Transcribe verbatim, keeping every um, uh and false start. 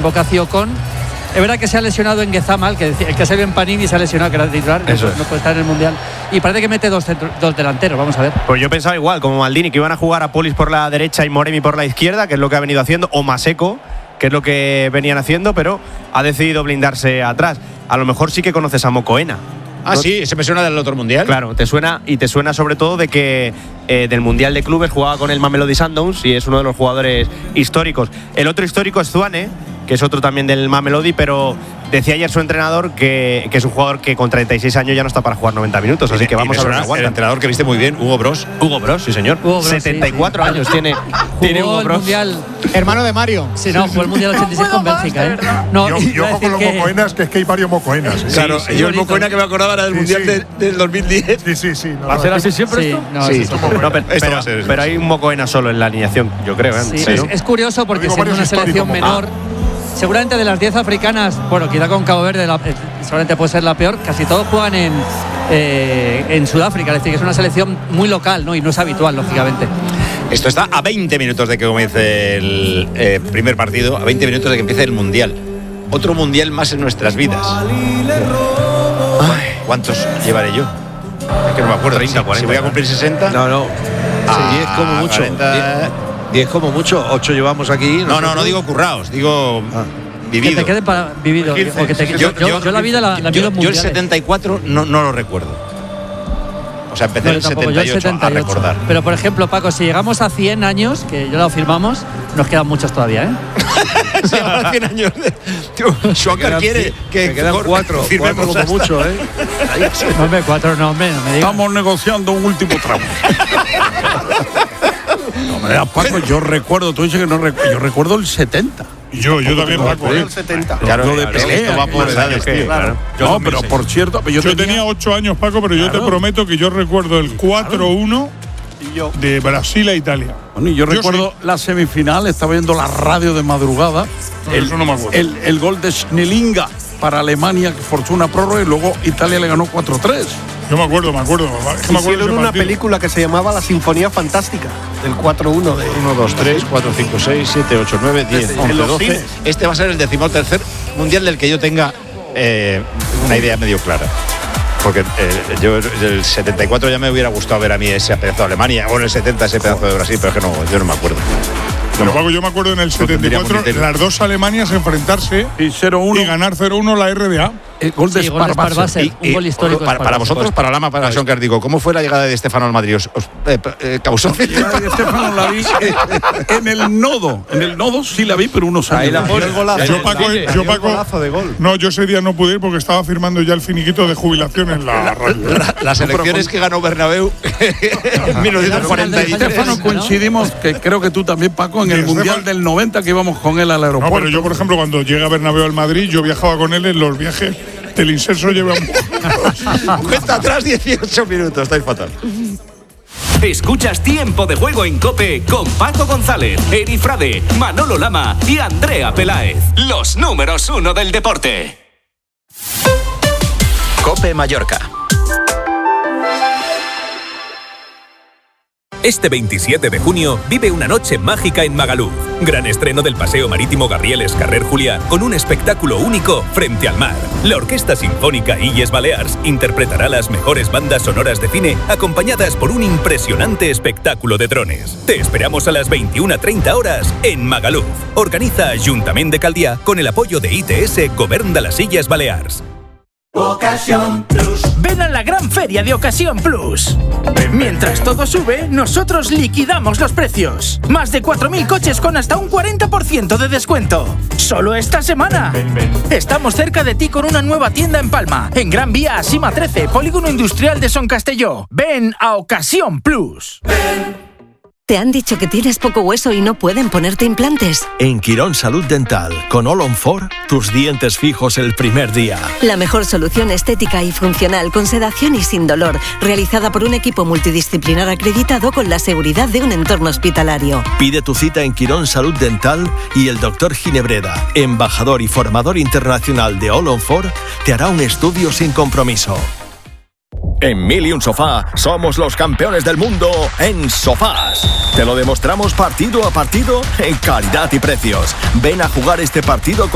Bocacio con... Es verdad que se ha lesionado en Guezama, el que, el que se ve en Panini se ha lesionado, que era titular, Eso no, es. no puede estar en el Mundial. Y parece que mete dos, centro, dos delanteros, vamos a ver. Pues yo pensaba igual, como Maldini, que iban a jugar a Polis por la derecha y Moremi por la izquierda, que es lo que ha venido haciendo, o Maseko, que es lo que venían haciendo, pero ha decidido blindarse atrás. A lo mejor sí que conoces a Mocoena. Ah, ¿no? Sí, ese me suena del otro Mundial. Claro, te suena, y te suena sobre todo de que eh, del Mundial de Clubes jugaba con el Mamelodi Sundowns y es uno de los jugadores históricos. El otro histórico es Zwane, que es otro también del Mamelodi, pero decía ayer su entrenador que, que es un jugador que con treinta y seis años ya no está para jugar noventa minutos, así que vamos a ver. El entrenador que viste muy bien, Hugo Bros. Hugo Bros, sí señor. Hugo Bros, setenta y cuatro sí, sí. años tiene, tiene Jugó Hugo el Bros. Mundial. Hermano de Mario. Sí, no, jugó el Mundial ochenta y seis con Bélgica, ¿eh? No, yo iba a yo con decir los que- mocoenas, que es que hay varios mocoenas. ¿eh? Claro, sí, yo el bonito. Mocoena que me acordaba era del Sí, Mundial sí. de- del dos mil diez. Sí, sí, sí. No, ¿Va a no, ser es así que- siempre Sí, esto? no, Sí. sí, sí. No, pero, Esto pero- va a ser, pero hay un Mocoena solo en la alineación, yo creo. ¿eh? Sí, Sí, es, ¿no? es curioso porque Digo, siendo una varios selección históricos, menor, seguramente de las diez africanas, bueno, quizá con Cabo Verde la- eh, seguramente puede ser la peor, casi todos juegan en, eh, en Sudáfrica, es decir, que es una selección muy local, ¿no? Y no es habitual, lógicamente. Esto está a veinte minutos de que comience el eh, primer partido, a veinte minutos de que empiece el Mundial. Otro Mundial más en nuestras vidas. Ay, ¿cuántos llevaré yo? Es que no me acuerdo. treinta, si, cuarenta, si voy a cumplir sesenta. No, no. Ah, diez como mucho. cuarenta. diez como mucho. ocho llevamos aquí. No, no, nosotros. no digo currados, digo Ah. Que vivido. te quede para vivido. quince, o que te- sí, yo, sí, yo- yo- yo la vida la, la yo, vivo en yo el mundiales. setenta y cuatro no, no lo recuerdo. O sea, empecé No, en yo el tampoco, yo el setenta y ocho, setenta y a ocho. recordar. Pero por ejemplo, Paco, si llegamos a cien años, que ya lo firmamos, nos quedan muchos todavía, ¿eh? Sí, ahora cien años de... Tío, Me Schwager quedan quiere ci- que me quedan cor- cuatro, cuatro firmemos como hasta- mucho, ¿eh? No, hombre, cuatro, no, hombre, no me digas. Estamos negociando un último tramo. No me digas, Paco, yo recuerdo, tú dices que no recuerdo, yo recuerdo el setenta. Yo, yo también, Paco. Sí. El setenta. Claro, Lo de es que pelea, esto va por más edades, años que- tío. claro. No, pero por cierto, yo, Yo tenía ocho años, Paco, pero yo Claro. te prometo que yo recuerdo el cuatro uno de Brasil a Italia. Bueno, y yo, Yo recuerdo la semifinal, estaba viendo la radio de madrugada. No, el, eso no me acuerdo. el, el gol de Schnelinga para Alemania, que forzó una prórroga, y luego Italia le ganó cuatro tres. Yo me acuerdo, me acuerdo. Es que me acuerdo Hicieron ese una partido. película que se llamaba La Sinfonía Fantástica, del cuatro uno de uno, dos, tres, cuatro, cinco, seis, siete, ocho, nueve, diez, En once, los doce. cines. Este va a ser el decimotercer mundial del que yo tenga eh, una idea medio clara. Porque eh, yo del setenta y cuatro ya me hubiera gustado ver a mí ese pedazo de Alemania, o en el setenta ese pedazo de Brasil, pero es que no, yo no me acuerdo. Pero Paco, yo me acuerdo en el setenta y tendríamos cuatro criterio. las dos Alemanias enfrentarse Y cero uno. y ganar cero uno la R D A. El gol de Sí, gol de Sparvaser. Sparvaser. Un gol histórico de para, para Sparvaser. vosotros, para Lama, para Sonker, digo, ¿cómo fue la llegada de Estefano al Madrid? ¿Os, os, eh, eh, causó Yo a Estefano la vi eh, en el nodo. En el nodo sí la vi, pero unos años. Ahí la después. pone. el golazo. Yo, Paco, Dio yo, un Paco, golazo de gol. no, yo ese día no pude ir porque estaba firmando ya el finiquito de jubilación en la radio. La- las elecciones que ganó Bernabéu en mil novecientos cuarenta y tres. Estefano coincidimos, que creo que tú también, Paco, en Sí, el Estefano- Mundial del noventa que íbamos con él al No, aeropuerto. pero yo, por ejemplo, cuando llega Bernabéu al Madrid, yo viajaba con él en los viajes del inserso lleva Cuenta atrás dieciocho minutos, estáis fatal. Escuchas Tiempo de Juego en COPE con Paco González, Eri Frade, Manolo Lama y Andrea Peláez. Los números uno del deporte. COPE Mallorca. Este veintisiete de junio vive una noche mágica en Magaluf. Gran estreno del paseo marítimo Gabrieles Carrer Juliá con un espectáculo único frente al mar. La Orquesta Sinfónica Illes Balears interpretará las mejores bandas sonoras de cine acompañadas por un impresionante espectáculo de drones. Te esperamos a las veintiuna treinta horas en Magaluf. Organiza Ajuntament de Caldià con el apoyo de I T S Govern de las Illes Balears. Ocasión Plus. Ven a la gran feria de Ocasión Plus. Mientras todo sube, nosotros liquidamos los precios. Más de cuatro mil coches con hasta un cuarenta por ciento de descuento. Solo esta semana. Estamos cerca de ti con una nueva tienda en Palma, en Gran Vía Asima trece, Polígono Industrial de Son Castelló. Ven a Ocasión Plus. ¿Te han dicho que tienes poco hueso y no pueden ponerte implantes? En Quirón Salud Dental, con All on Four, tus dientes fijos el primer día. La mejor solución estética y funcional con sedación y sin dolor, realizada por un equipo multidisciplinar acreditado con la seguridad de un entorno hospitalario. Pide tu cita en Quirón Salud Dental y el doctor Ginebreda, embajador y formador internacional de All on Four, te hará un estudio sin compromiso. En Mil y un Sofá somos los campeones del mundo en sofás. Te lo demostramos partido a partido en calidad y precios. Ven a jugar este partido con